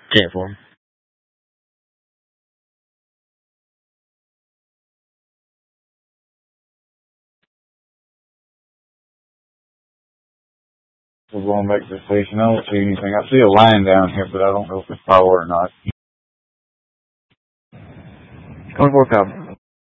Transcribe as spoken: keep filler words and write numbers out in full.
ten four. We're going back to the station. I don't see anything. I see a line down here, but I don't know if it's power or not. twenty-four Falcon.